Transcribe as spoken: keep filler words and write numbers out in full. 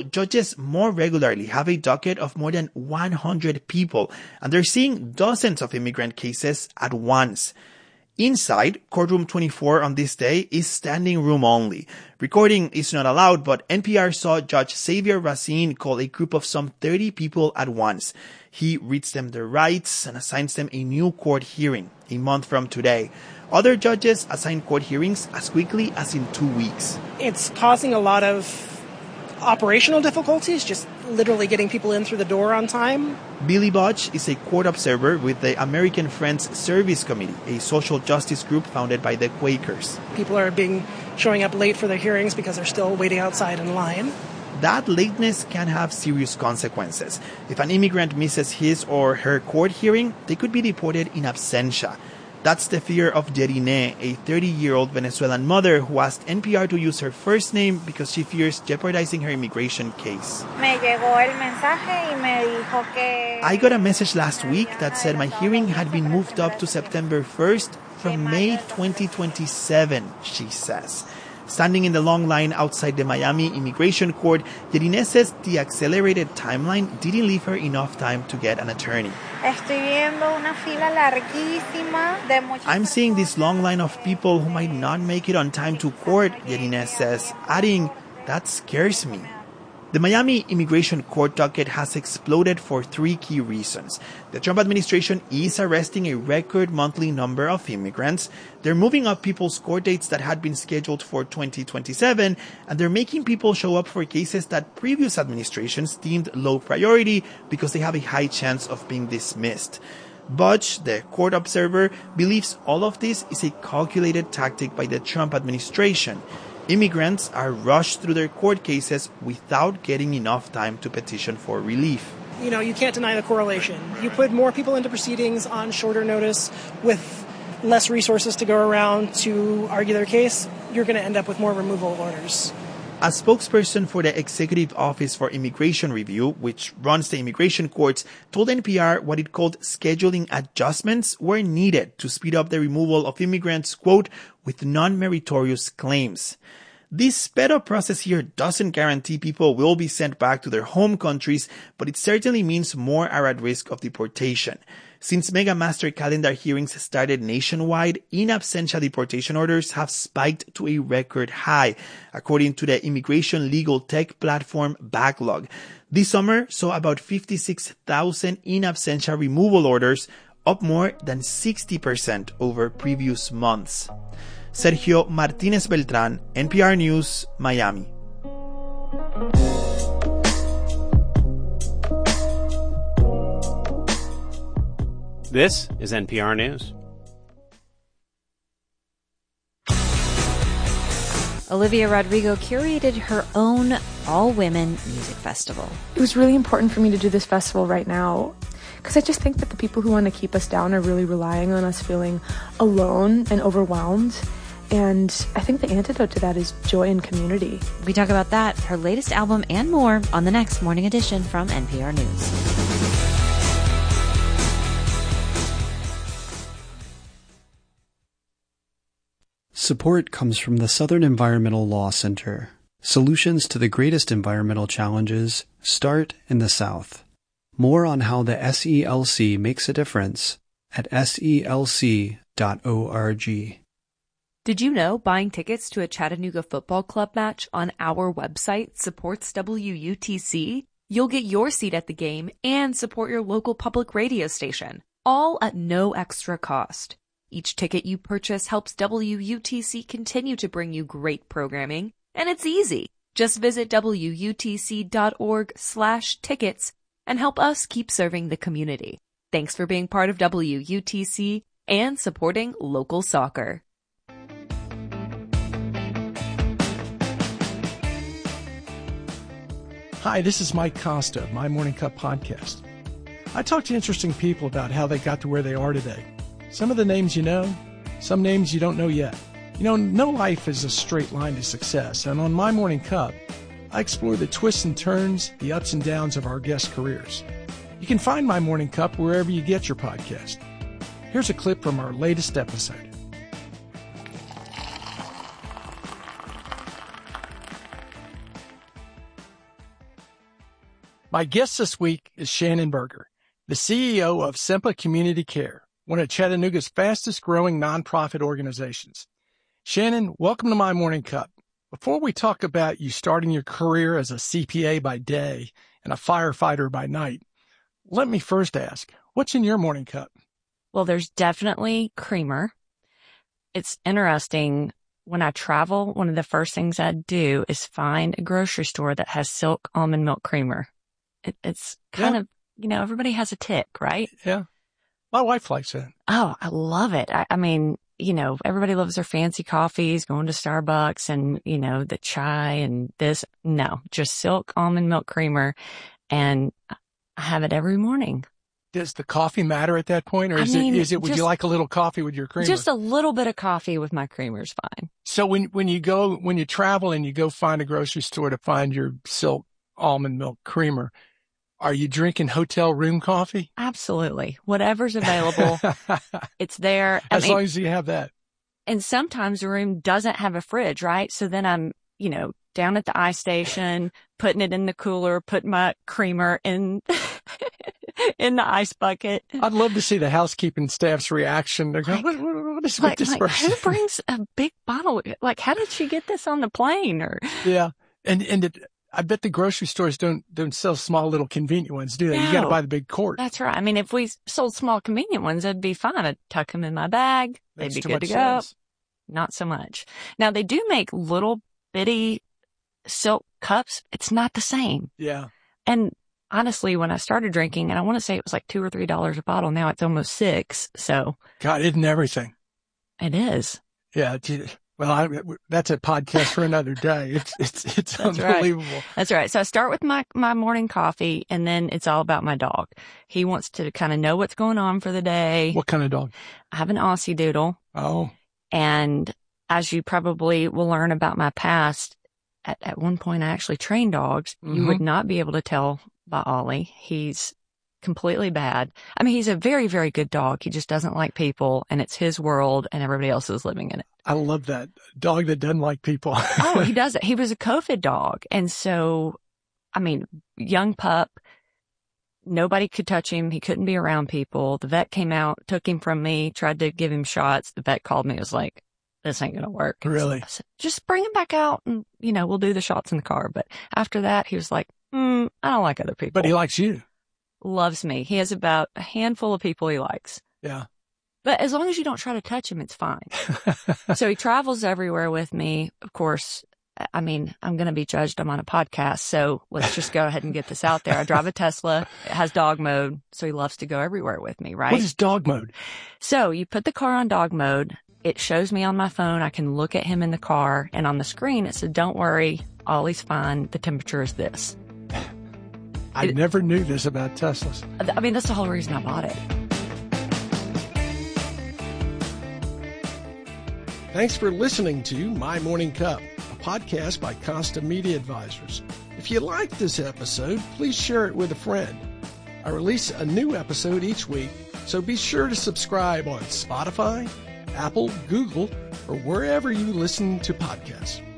judges more regularly have a docket of more than one hundred people, and they're seeing dozens of immigrant cases at once. Inside, courtroom twenty-four on this day is standing room only. Recording is not allowed, but N P R saw Judge Xavier Racine call a group of some thirty people at once. He reads them their rights and assigns them a new court hearing a month from today. Other judges assign court hearings as quickly as in two weeks. It's causing a lot of operational difficulties, just literally getting people in through the door on time. Billy Budge is a court observer with the American Friends Service Committee, a social justice group founded by the Quakers. People are being showing up late for their hearings because they're still waiting outside in line. That lateness can have serious consequences. If an immigrant misses his or her court hearing, they could be deported in absentia. That's the fear of Yerine, a thirty-year-old Venezuelan mother who asked N P R to use her first name because she fears jeopardizing her immigration case. I got a message last week that said my hearing had been moved up to September first from May twenty twenty-seven, she says. Standing in the long line outside the Miami Immigration Court, Yerine says the accelerated timeline didn't leave her enough time to get an attorney. I'm seeing this long line of people who might not make it on time to court, Yerine says, adding, that scares me. The Miami Immigration Court docket has exploded for three key reasons. The Trump administration is arresting a record monthly number of immigrants. They're moving up people's court dates that had been scheduled for twenty twenty-seven, and they're making people show up for cases that previous administrations deemed low priority because they have a high chance of being dismissed. Budge, the court observer, believes all of this is a calculated tactic by the Trump administration. Immigrants are rushed through their court cases without getting enough time to petition for relief. You know, you can't deny the correlation. You put more people into proceedings on shorter notice with less resources to go around to argue their case, you're going to end up with more removal orders. A spokesperson for the Executive Office for Immigration Review, which runs the immigration courts, told N P R what it called scheduling adjustments were needed to speed up the removal of immigrants, quote, with non-meritorious claims. This sped-up process here doesn't guarantee people will be sent back to their home countries, but it certainly means more are at risk of deportation. Since Mega Master Calendar hearings started nationwide, in absentia deportation orders have spiked to a record high, according to the immigration legal tech platform Backlog. This summer saw about fifty-six thousand in absentia removal orders, up more than sixty percent over previous months. Sergio Martinez Beltran, N P R News, Miami. This is N P R News. Olivia Rodrigo curated her own all-women music festival. It was really important for me to do this festival right now because I just think that the people who want to keep us down are really relying on us feeling alone and overwhelmed. And I think the antidote to that is joy and community. We talk about that, her latest album, and more on the next Morning Edition from N P R News. Support comes from the Southern Environmental Law Center. Solutions to the greatest environmental challenges start in the South. More on how the S E L C makes a difference at S E L C dot org. Did you know buying tickets to a Chattanooga Football Club match on our website supports W U T C? You'll get your seat at the game and support your local public radio station, all at no extra cost. Each ticket you purchase helps W U T C continue to bring you great programming, and it's easy. Just visit W U T C dot org slash tickets and help us keep serving the community. Thanks for being part of W U T C and supporting local soccer. Hi, this is Mike Costa of My Morning Cup podcast. I talk to interesting people about how they got to where they are today. Some of the names you know, some names you don't know yet. You know, no life is a straight line to success, and on My Morning Cup, I explore the twists and turns, the ups and downs of our guests' careers. You can find My Morning Cup wherever you get your podcast. Here's a clip from our latest episode. My guest this week is Shannon Berger, the C E O of Sempa Community Care, one of Chattanooga's fastest growing nonprofit organizations. Shannon, welcome to My Morning Cup. Before we talk about you starting your career as a C P A by day and a firefighter by night, let me first ask, what's in your morning cup? Well, there's definitely creamer. It's interesting. When I travel, one of the first things I do is find a grocery store that has Silk almond milk creamer. It, it's kind Yeah. of, you know, everybody has a tick, right? Yeah. My wife likes it. Oh, I love it. I, I mean, you know, everybody loves their fancy coffees, going to Starbucks and, you know, the chai and this. No, just Silk almond milk creamer. And I have it every morning. Does the coffee matter at that point? Or I is mean, it, is it, would just- you like a little coffee with your creamer? Just a little bit of coffee with my creamer's fine. So when, when you go, when you travel and you go find a grocery store to find your Silk almond milk creamer, are you drinking hotel room coffee? Absolutely. Whatever's available, it's there. I As mean, long as you have that. and sometimes the room doesn't have a fridge, right? So then I'm, you know, down at the ice station, putting it in the cooler, putting my creamer in, in the ice bucket. I'd love to see the housekeeping staff's reaction. They're going, what, what, what is with Like, this like person? who brings a big bottle? Like, how did she get this on the plane? Or Yeah. And, and it, I bet the grocery stores don't, don't sell small little convenient ones, do they? You got to No. buy the big quart. that's right. I mean, if we sold small convenient ones, that'd be fine. I'd tuck them in my bag. Makes They'd be too good much to go. sense. Not so much. Now they do make little bitty Silk cups. It's not the same. Yeah. And honestly, when I started drinking, and I want to say it was like two or three dollars a bottle. Now it's almost six. So God, isn't everything? it is. Yeah. gee, Well, I, that's a podcast for another day. It's, it's, it's That's right. unbelievable. That's right. So I start with my, my morning coffee, and then it's all about my dog. He wants to kind of know what's going on for the day. What kind of dog? I have an Aussie Doodle. Oh, And as you probably will learn about my past, at, at one point I actually trained dogs. You Mhm. would not be able to tell by Ollie. He's completely bad. I mean, he's a very, very good dog. He just doesn't like people, and it's his world, and everybody else is living in it. I love that dog that doesn't like people. Oh, he does it. He was a COVID dog. And so, I mean, young pup, nobody could touch him. He couldn't be around people. The vet came out, took him from me, tried to give him shots. The vet called me, was like, this ain't going to work. Really? I said, just bring him back out and, you know, we'll do the shots in the car. But after that, he was like, mm, I don't like other people. But he likes you. Loves me. He has about a handful of people he likes. Yeah. But as long as you don't try to touch him, it's fine. So he travels everywhere with me. Of course, I mean, I'm going to be judged. I'm on a podcast. So let's just go ahead and get this out there. I drive a Tesla. It has dog mode. So he loves to go everywhere with me, right? What is dog mode? So you put the car on dog mode. It shows me on my phone. I can look at him in the car, and on the screen it said, don't worry, Ollie's fine. The temperature is this. I It- never knew this about Teslas. I mean, that's the whole reason I bought it. Thanks for listening to My Morning Cup, a podcast by Costa Media Advisors. If you like this episode, please share it with a friend. I release a new episode each week, so be sure to subscribe on Spotify, Apple, Google, or wherever you listen to podcasts.